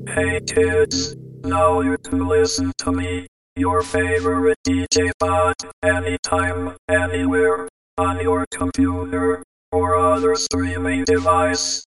Hey kids, now you can listen to me, your favorite DJ pod, anytime, anywhere, on your computer or other streaming device.